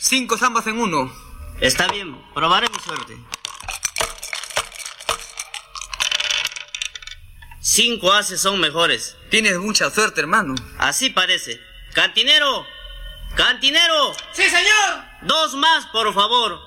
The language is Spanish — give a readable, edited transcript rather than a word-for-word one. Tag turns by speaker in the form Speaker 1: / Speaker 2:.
Speaker 1: 5 zambas en uno.
Speaker 2: Está bien, probaré mi suerte. 5 ases son mejores.
Speaker 1: Tienes mucha suerte, hermano.
Speaker 2: Así parece. ¡Cantinero! ¡Cantinero!
Speaker 3: ¡Sí, señor!
Speaker 2: 2 más, por favor.